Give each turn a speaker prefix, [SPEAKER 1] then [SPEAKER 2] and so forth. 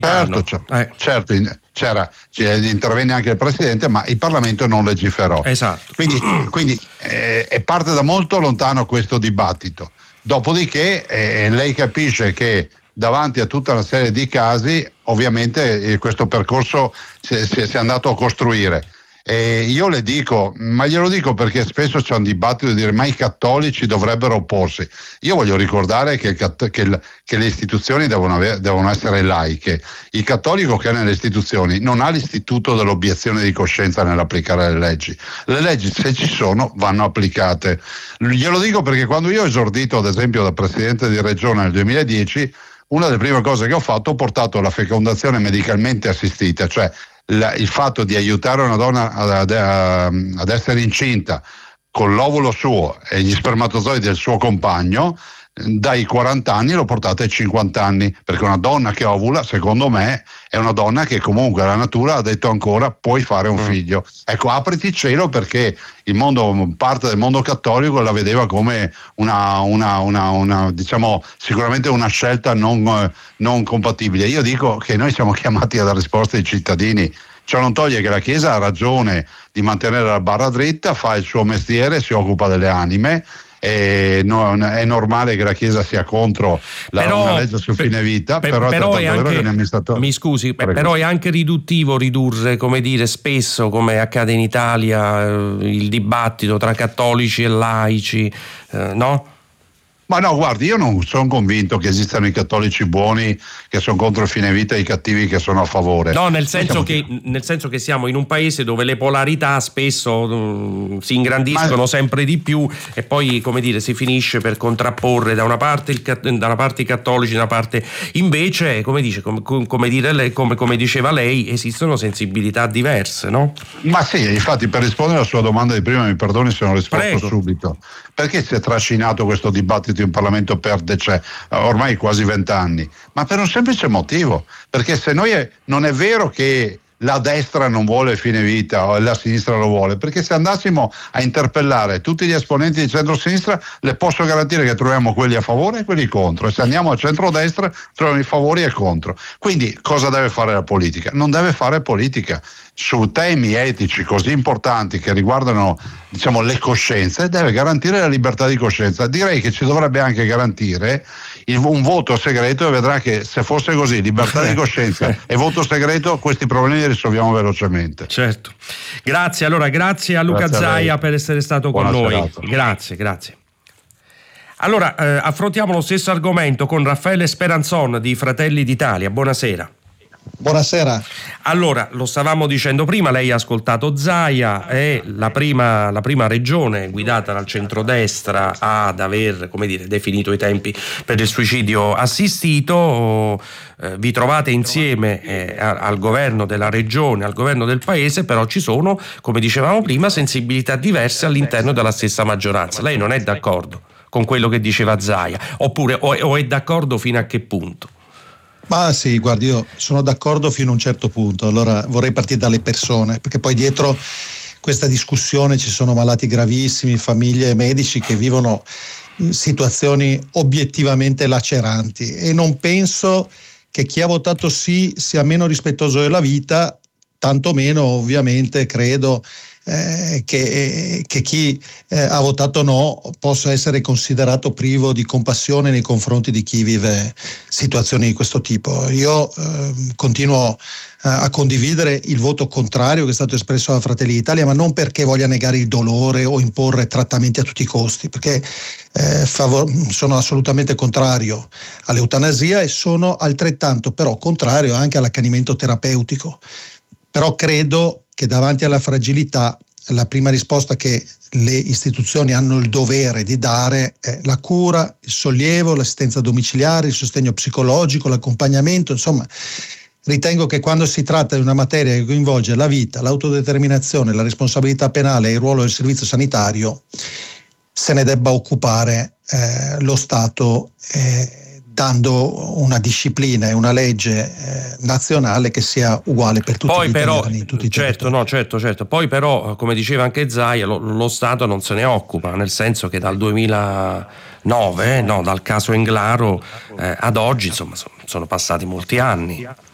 [SPEAKER 1] Certo, certo, intervenne anche il Presidente, ma il Parlamento non legiferò.
[SPEAKER 2] Esatto.
[SPEAKER 1] Quindi parte da molto lontano questo dibattito. Dopodiché lei capisce che davanti a tutta una serie di casi, ovviamente questo percorso si è andato a costruire. Io le dico, ma glielo dico perché spesso c'è un dibattito di dire ma i cattolici dovrebbero opporsi. Io voglio ricordare che le istituzioni devono essere laiche. Il cattolico che è nelle istituzioni non ha l'istituto dell'obiezione di coscienza nell'applicare le leggi. Le leggi, se ci sono, vanno applicate. Glielo dico perché quando io ho esordito, ad esempio, da Presidente di Regione nel 2010, una delle prime cose che ho fatto, ho portato la fecondazione medicalmente assistita, cioè il fatto di aiutare una donna ad essere incinta con l'ovulo suo e gli spermatozoi del suo compagno, dai 40 anni l'ho portata ai 50 anni, perché una donna che ovula, secondo me, è una donna che comunque la natura ha detto ancora puoi fare un figlio. Ecco, apriti il cielo, perché parte del mondo cattolico la vedeva come una diciamo, sicuramente una scelta non compatibile. Io dico che noi siamo chiamati a dare risposte ai cittadini. Ciò non toglie che la Chiesa ha ragione di mantenere la barra dritta, fa il suo mestiere, si occupa delle anime. È normale che la Chiesa sia contro una legge sul fine vita, però è anche, vero che gli amministratori...
[SPEAKER 2] Mi scusi, però è anche riduttivo ridurre, come dire, spesso, come accade in Italia, il dibattito tra cattolici e laici, no?
[SPEAKER 1] Ma no, guardi, io non sono convinto che esistano i cattolici buoni che sono contro il fine vita e i cattivi che sono a favore.
[SPEAKER 2] No, nel senso che siamo in un paese dove le polarità spesso si ingrandiscono sempre di più, e poi, come dire, si finisce per contrapporre da una parte i cattolici, da una parte invece, come diceva lei, esistono sensibilità diverse, no?
[SPEAKER 1] Ma sì, infatti, per rispondere alla sua domanda di prima, mi perdoni se non rispondo subito. Perché si è trascinato questo dibattito in Parlamento per ormai quasi 20 anni? Ma per un semplice motivo, perché se non è vero che la destra non vuole il fine vita o la sinistra lo vuole, perché se andassimo a interpellare tutti gli esponenti di centrosinistra, le posso garantire che troviamo quelli a favore e quelli contro, e se andiamo a centrodestra troviamo i favori e i contro. Quindi cosa deve fare la politica? Non deve fare politica su temi etici così importanti che riguardano, diciamo, le coscienze, deve garantire la libertà di coscienza. Direi che ci dovrebbe anche garantire un voto segreto, e vedrà che se fosse così, libertà di coscienza e voto segreto, questi problemi li risolviamo velocemente.
[SPEAKER 2] Certo. Grazie a Luca Zaia per essere stato con noi. Grazie. Allora, affrontiamo lo stesso argomento con Raffaele Speranzon di Fratelli d'Italia. Buonasera.
[SPEAKER 3] Buonasera.
[SPEAKER 2] Allora, lo stavamo dicendo prima, lei ha ascoltato Zaia, è la prima regione guidata dal centrodestra ad aver, come dire, definito i tempi per il suicidio assistito. Vi trovate insieme al governo della regione, al governo del paese, però ci sono, come dicevamo prima, sensibilità diverse all'interno della stessa maggioranza. Lei non è d'accordo con quello che diceva Zaia, oppure o è d'accordo fino a che punto?
[SPEAKER 3] Ma sì, guardi, io sono d'accordo fino a un certo punto. Allora vorrei partire dalle persone, perché poi dietro questa discussione ci sono malati gravissimi, famiglie e medici che vivono situazioni obiettivamente laceranti, e non penso che chi ha votato sì sia meno rispettoso della vita, tantomeno ovviamente credo che chi ha votato no possa essere considerato privo di compassione nei confronti di chi vive situazioni di questo tipo. Io continuo a condividere il voto contrario che è stato espresso da Fratelli d'Italia, ma non perché voglia negare il dolore o imporre trattamenti a tutti i costi, perché sono assolutamente contrario all'eutanasia, e sono altrettanto però contrario anche all'accanimento terapeutico. Però credo che davanti alla fragilità la prima risposta che le istituzioni hanno il dovere di dare è la cura, il sollievo, l'assistenza domiciliare, il sostegno psicologico, l'accompagnamento. Insomma, ritengo che quando si tratta di una materia che coinvolge la vita, l'autodeterminazione, la responsabilità penale e il ruolo del servizio sanitario, se ne debba occupare lo Stato, dando una disciplina e una legge nazionale che sia uguale per tutti gli italiani, in tutti i territori.
[SPEAKER 2] Certo. Poi però, come diceva anche Zaia, lo Stato non se ne occupa, nel senso che dal 2009, dal caso Englaro ad oggi, insomma, sono passati molti anni.